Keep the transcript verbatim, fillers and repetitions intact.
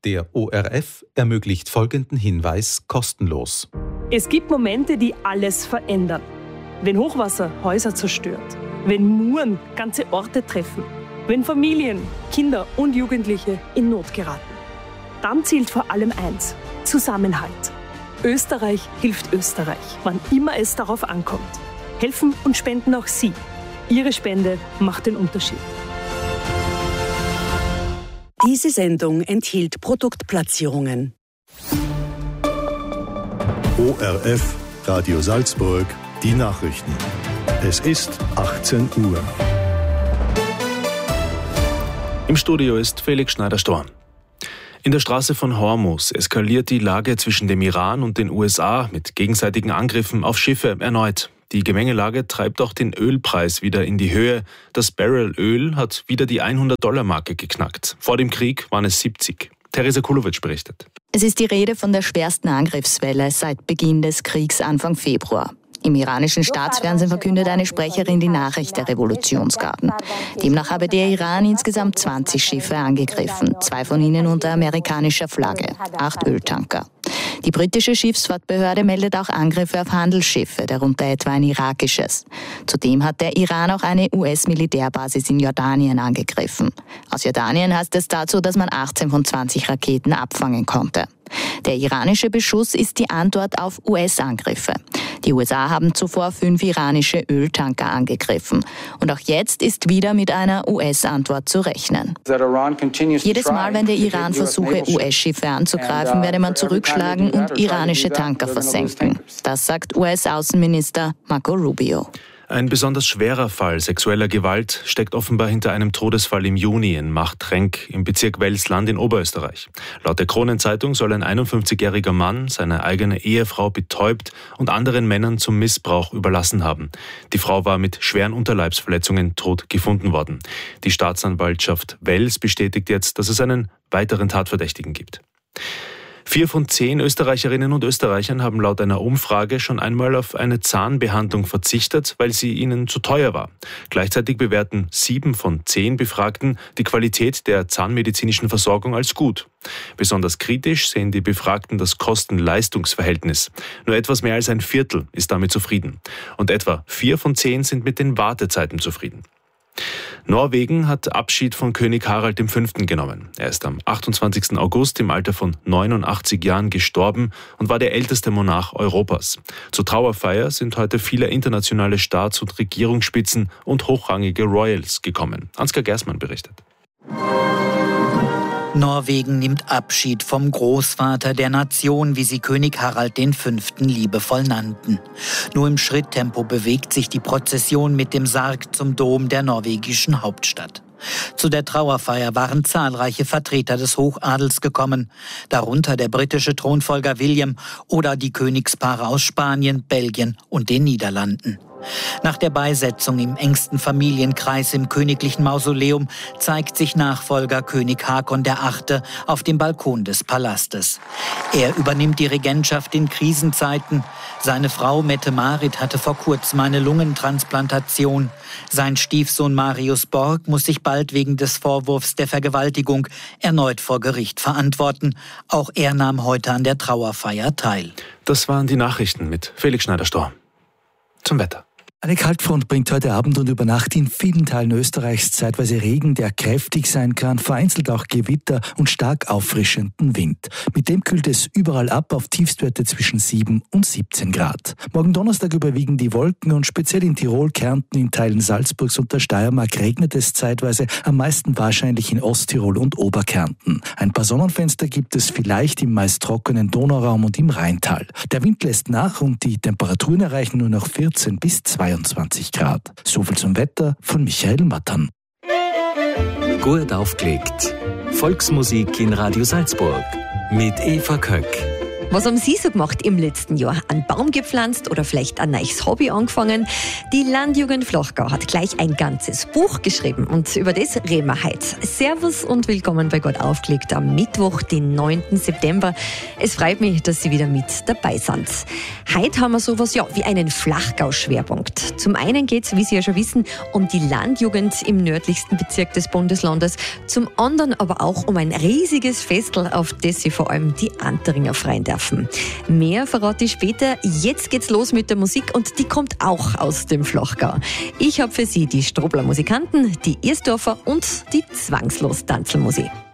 Der O R F ermöglicht folgenden Hinweis kostenlos. Es gibt Momente, die alles verändern. Wenn Hochwasser Häuser zerstört, wenn Muren ganze Orte treffen, wenn Familien, Kinder und Jugendliche in Not geraten. Dann zählt vor allem eins: Zusammenhalt. Österreich hilft Österreich, wann immer es darauf ankommt. Helfen und spenden auch Sie. Ihre Spende macht den Unterschied. Diese Sendung enthielt Produktplatzierungen. O R F, Radio Salzburg, die Nachrichten. Es ist achtzehn Uhr. Im Studio ist Felix Schneider-Storn. In der Straße von Hormuz eskaliert die Lage zwischen dem Iran und den U S A mit gegenseitigen Angriffen auf Schiffe erneut. Die Gemengelage treibt auch den Ölpreis wieder in die Höhe. Das Barrel Öl hat wieder die hundert-Dollar-Marke geknackt. Vor dem Krieg waren es siebzig. Theresa Kulowitsch berichtet. Es ist die Rede von der schwersten Angriffswelle seit Beginn des Kriegs Anfang Februar. Im iranischen Staatsfernsehen verkündet eine Sprecherin die Nachricht der Revolutionsgarden. Demnach habe der Iran insgesamt zwanzig Schiffe angegriffen, zwei von ihnen unter amerikanischer Flagge, acht Öltanker. Die britische Schiffsfahrtbehörde meldet auch Angriffe auf Handelsschiffe, darunter etwa ein irakisches. Zudem hat der Iran auch eine U S-Militärbasis in Jordanien angegriffen. Aus Jordanien heißt es dazu, dass man achtzehn von zwanzig Raketen abfangen konnte. Der iranische Beschuss ist die Antwort auf U S-Angriffe. Die U S A haben zuvor fünf iranische Öltanker angegriffen. Und auch jetzt ist wieder mit einer U S-Antwort zu rechnen. Jedes Mal, wenn der Iran versuche, U S-Schiffe anzugreifen, werde man zurückschlagen und iranische Tanker versenken. Das sagt U S-Außenminister Marco Rubio. Ein besonders schwerer Fall sexueller Gewalt steckt offenbar hinter einem Todesfall im Juni in Machtrenk im Bezirk Welsland in Oberösterreich. Laut der Kronenzeitung soll ein einundfünfzigjähriger Mann seine eigene Ehefrau betäubt und anderen Männern zum Missbrauch überlassen haben. Die Frau war mit schweren Unterleibsverletzungen tot gefunden worden. Die Staatsanwaltschaft Wels bestätigt jetzt, dass es einen weiteren Tatverdächtigen gibt. Vier von zehn Österreicherinnen und Österreichern haben laut einer Umfrage schon einmal auf eine Zahnbehandlung verzichtet, weil sie ihnen zu teuer war. Gleichzeitig bewerten sieben von zehn Befragten die Qualität der zahnmedizinischen Versorgung als gut. Besonders kritisch sehen die Befragten das Kosten-Leistungs-Verhältnis. Nur etwas mehr als ein Viertel ist damit zufrieden. Und etwa vier von zehn sind mit den Wartezeiten zufrieden. Norwegen hat Abschied von König Harald der Fünfte genommen. Er ist am achtundzwanzigsten August im Alter von neunundachtzig Jahren gestorben und war der älteste Monarch Europas. Zur Trauerfeier sind heute viele internationale Staats- und Regierungsspitzen und hochrangige Royals gekommen. Ansgar Gersmann berichtet. Norwegen nimmt Abschied vom Großvater der Nation, wie sie König Harald der Fünfte liebevoll nannten. Nur im Schritttempo bewegt sich die Prozession mit dem Sarg zum Dom der norwegischen Hauptstadt. Zu der Trauerfeier waren zahlreiche Vertreter des Hochadels gekommen, darunter der britische Thronfolger William oder die Königspaare aus Spanien, Belgien und den Niederlanden. Nach der Beisetzung im engsten Familienkreis im königlichen Mausoleum zeigt sich Nachfolger König Hakon der Achte auf dem Balkon des Palastes. Er übernimmt die Regentschaft in Krisenzeiten. Seine Frau Mette-Marit hatte vor kurzem eine Lungentransplantation. Sein Stiefsohn Marius Borg muss sich bald wegen des Vorwurfs der Vergewaltigung erneut vor Gericht verantworten. Auch er nahm heute an der Trauerfeier teil. Das waren die Nachrichten mit Felix Schneider-Storn. Zum Wetter. Eine Kaltfront bringt heute Abend und über Nacht in vielen Teilen Österreichs zeitweise Regen, der kräftig sein kann, vereinzelt auch Gewitter und stark auffrischenden Wind. Mit dem kühlt es überall ab auf Tiefstwerte zwischen sieben und siebzehn Grad. Morgen Donnerstag überwiegen die Wolken und speziell in Tirol, Kärnten, in Teilen Salzburgs und der Steiermark regnet es zeitweise, am meisten wahrscheinlich in Osttirol und Oberkärnten. Ein paar Sonnenfenster gibt es vielleicht im meist trockenen Donauraum und im Rheintal. Der Wind lässt nach und die Temperaturen erreichen nur noch vierzehn bis zweiundzwanzig Grad. Soviel zum Wetter von Michael Mattern. Gut aufgelegt. Volksmusik in Radio Salzburg mit Eva Köck. Was haben Sie so gemacht im letzten Jahr? Einen Baum gepflanzt oder vielleicht ein neues Hobby angefangen? Die Landjugend Flachgau hat gleich ein ganzes Buch geschrieben und über das reden wir heute. Servus und willkommen bei Gott aufgelegt am Mittwoch, den neunten September. Es freut mich, dass Sie wieder mit dabei sind. Heute haben wir sowas ja, wie einen Flachgau-Schwerpunkt. Zum einen geht es, wie Sie ja schon wissen, um die Landjugend im nördlichsten Bezirk des Bundeslandes. Zum anderen aber auch um ein riesiges Festel, auf das Sie vor allem die Anteringer freuen dürfen. Mehr verrate ich später. Jetzt geht's los mit der Musik und die kommt auch aus dem Flachgau. Ich habe für Sie die Strobler Musikanten, die Ersdorfer und die Zwangslos Tanzelmusik.